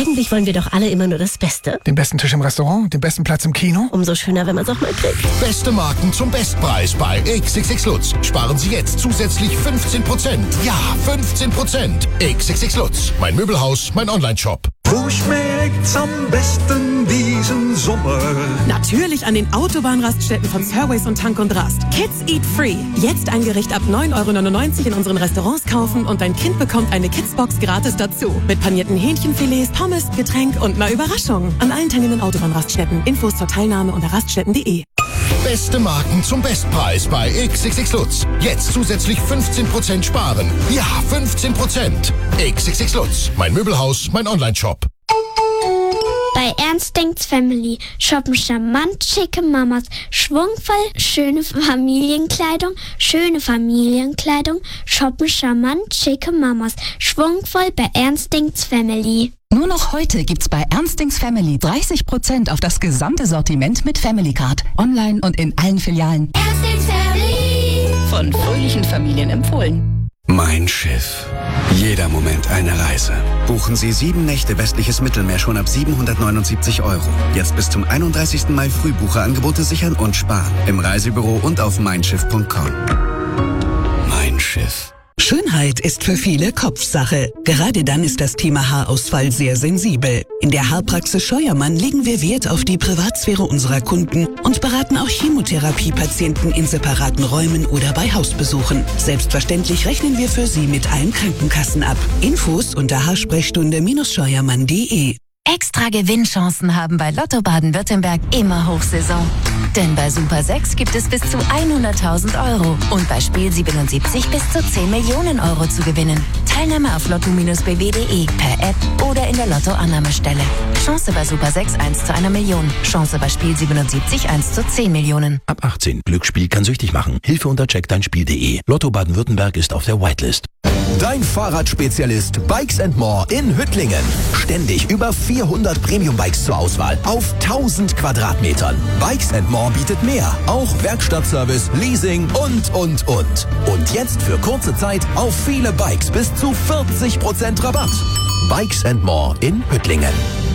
Eigentlich wollen wir doch alle immer nur das Beste. Den besten Tisch im Restaurant, den besten Platz im Kino. Umso schöner, wenn man es auch mal kriegt. Beste Marken zum Bestpreis bei XXX Lutz. Sparen Sie jetzt zusätzlich 15%. Ja, 15%. XXX Lutz. Mein Möbelhaus, mein Onlineshop. Wo schmeckt's am besten diesen Sommer? Natürlich an den Autobahnraststätten von Surways und Tank und Rast. Kids Eat Free. Jetzt ein Gericht ab 9,99 € in unseren Restaurants kaufen und dein Kind bekommt eine Kidsbox gratis dazu. Mit panierten Hähnchenfilets, Pommes, Getränk und einer Überraschung. An allen teilnehmenden Autobahnraststätten. Infos zur Teilnahme unter raststätten.de. Beste Marken zum Bestpreis bei XXX Lutz. Jetzt zusätzlich 15% sparen. Ja, 15%. XXX Lutz. Mein Möbelhaus, mein Onlineshop. Bei Ernst Denkt's Family shoppen charmant schicke Mamas, schwungvoll schöne Familienkleidung, shoppen charmant schicke Mamas, schwungvoll bei Ernst Denkt's Family. Nur noch heute gibt's bei Ernst Denkt's Family 30% auf das gesamte Sortiment mit Family Card. Online und in allen Filialen. Ernst Denkt's Family. Von fröhlichen Familien empfohlen. Mein Schiff. Jeder Moment eine Reise. Buchen Sie 7 Nächte westliches Mittelmeer schon ab 779 €. Jetzt bis zum 31. Mai Frühbucherangebote sichern und sparen. Im Reisebüro und auf meinschiff.com. Mein Schiff. Schönheit ist für viele Kopfsache. Gerade dann ist das Thema Haarausfall sehr sensibel. In der Haarpraxis Scheuermann legen wir Wert auf die Privatsphäre unserer Kunden und beraten auch Chemotherapiepatienten in separaten Räumen oder bei Hausbesuchen. Selbstverständlich rechnen wir für Sie mit allen Krankenkassen ab. Infos unter haarsprechstunde-scheuermann.de. Extra Gewinnchancen haben bei Lotto Baden-Württemberg immer Hochsaison. Denn bei Super 6 gibt es bis zu 100.000 € und bei Spiel 77 bis zu 10 Millionen € zu gewinnen. Teilnahme auf lotto-bw.de, per App oder in der Lotto-Annahmestelle. Chance bei Super 6 1 zu 1 Million. Chance bei Spiel 77 1 zu 10 Millionen. Ab 18. Glücksspiel kann süchtig machen. Hilfe unter checkdeinspiel.de. Lotto Baden-Württemberg ist auf der Whitelist. Dein Fahrradspezialist Bikes & More in Hüttlingen. Ständig über 400 Premium-Bikes zur Auswahl auf 1000 Quadratmetern. Bikes & More bietet mehr. Auch Werkstattservice, Leasing und. Und jetzt für kurze Zeit auf viele Bikes bis zu 40% Rabatt. Bikes & More in Hüttlingen.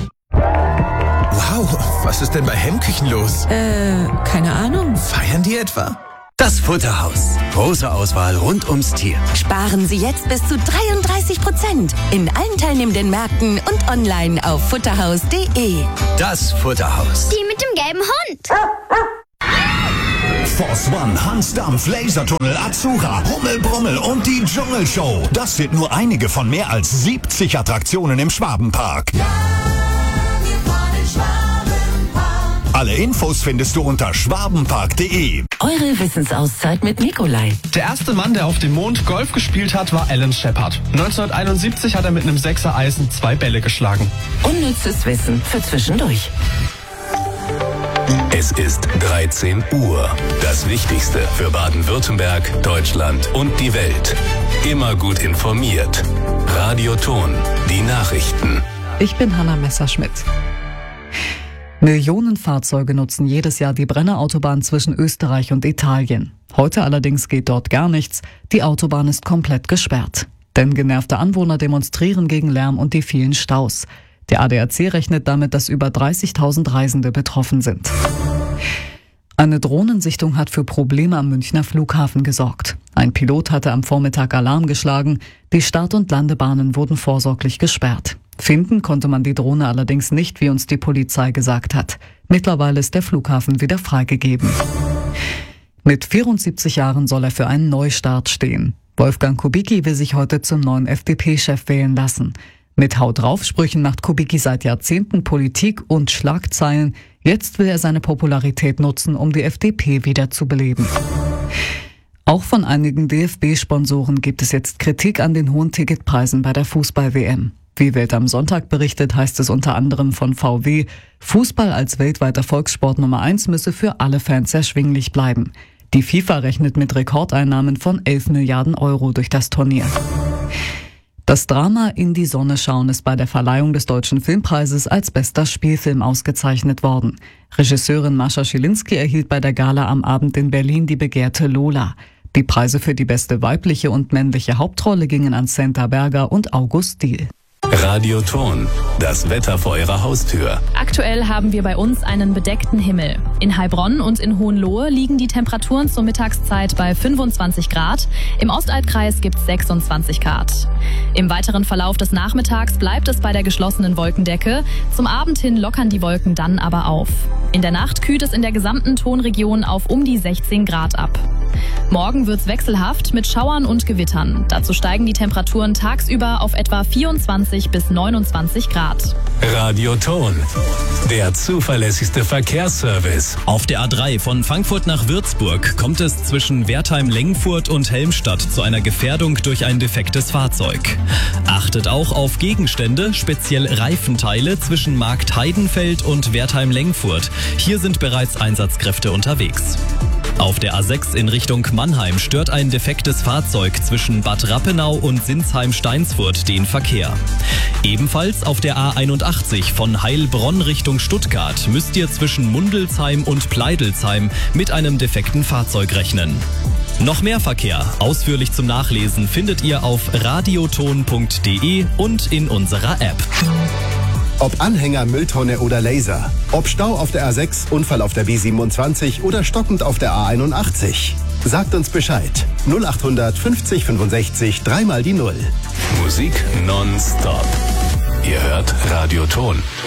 Wow, was ist denn bei Hemmküchen los? Keine Ahnung. Feiern die etwa? Das Futterhaus. Große Auswahl rund ums Tier. Sparen Sie jetzt bis zu 33% in allen teilnehmenden Märkten und online auf futterhaus.de. Das Futterhaus. Die mit dem gelben Hund. Force One, Hans Dampf, Lasertunnel, Azura, Hummel, Brummel und die Dschungelshow. Das sind nur einige von mehr als 70 Attraktionen im Schwabenpark. Alle Infos findest du unter schwabenpark.de. Eure Wissensauszeit mit Nikolai. Der erste Mann, der auf dem Mond Golf gespielt hat, war Alan Shepard. 1971 hat er mit einem 6er Eisen 2 Bälle geschlagen. Unnützes Wissen für zwischendurch. Es ist 13 Uhr. Das Wichtigste für Baden-Württemberg, Deutschland und die Welt. Immer gut informiert. Radio Ton, die Nachrichten. Ich bin Hanna Messerschmidt. Millionen Fahrzeuge nutzen jedes Jahr die Brennerautobahn zwischen Österreich und Italien. Heute allerdings geht dort gar nichts. Die Autobahn ist komplett gesperrt. Denn genervte Anwohner demonstrieren gegen Lärm und die vielen Staus. Der ADAC rechnet damit, dass über 30.000 Reisende betroffen sind. Eine Drohnensichtung hat für Probleme am Münchner Flughafen gesorgt. Ein Pilot hatte am Vormittag Alarm geschlagen. Die Start- und Landebahnen wurden vorsorglich gesperrt. Finden konnte man die Drohne allerdings nicht, wie uns die Polizei gesagt hat. Mittlerweile ist der Flughafen wieder freigegeben. Mit 74 Jahren soll er für einen Neustart stehen. Wolfgang Kubicki will sich heute zum neuen FDP-Chef wählen lassen. Mit Haut drauf Sprüchen macht Kubicki seit Jahrzehnten Politik und Schlagzeilen. Jetzt will er seine Popularität nutzen, um die FDP wieder zu beleben. Auch von einigen DFB-Sponsoren gibt es jetzt Kritik an den hohen Ticketpreisen bei der Fußball-WM. Wie Welt am Sonntag berichtet, heißt es unter anderem von VW, Fußball als weltweiter Volkssport Nummer 1 müsse für alle Fans erschwinglich bleiben. Die FIFA rechnet mit Rekordeinnahmen von 11 Milliarden Euro durch das Turnier. Das Drama In die Sonne schauen ist bei der Verleihung des Deutschen Filmpreises als bester Spielfilm ausgezeichnet worden. Regisseurin Mascha Schilinski erhielt bei der Gala am Abend in Berlin die begehrte Lola. Die Preise für die beste weibliche und männliche Hauptrolle gingen an Senta Berger und August Diehl. Radioton, das Wetter vor Ihrer Haustür. Aktuell haben wir bei uns einen bedeckten Himmel. In Heilbronn und in Hohenlohe liegen die Temperaturen zur Mittagszeit bei 25 Grad. Im Ostalbkreis gibt es 26 Grad. Im weiteren Verlauf des Nachmittags bleibt es bei der geschlossenen Wolkendecke. Zum Abend hin lockern die Wolken dann aber auf. In der Nacht kühlt es in der gesamten Tonregion auf um die 16 Grad ab. Morgen wird's wechselhaft mit Schauern und Gewittern. Dazu steigen die Temperaturen tagsüber auf etwa 24 bis 29 Grad. Radioton, der zuverlässigste Verkehrsservice. Auf der A3 von Frankfurt nach Würzburg kommt es zwischen Wertheim-Lengfurt und Helmstadt zu einer Gefährdung durch ein defektes Fahrzeug. Achtet auch auf Gegenstände, speziell Reifenteile zwischen Markt Heidenfeld und Wertheim-Lengfurt. Hier sind bereits Einsatzkräfte unterwegs. Auf der A6 in Richtung Mannheim stört ein defektes Fahrzeug zwischen Bad Rappenau und Sinsheim-Steinsfurt den Verkehr. Ebenfalls auf der A81 von Heilbronn Richtung Stuttgart müsst ihr zwischen Mundelsheim und Pleidelsheim mit einem defekten Fahrzeug rechnen. Noch mehr Verkehr, ausführlich zum Nachlesen, findet ihr auf radioton.de und in unserer App. Ob Anhänger, Mülltonne oder Laser. Ob Stau auf der A6, Unfall auf der B27 oder stockend auf der A81. Sagt uns Bescheid. 0800 50 65 3 mal die 0. Musik nonstop. Ihr hört Radioton.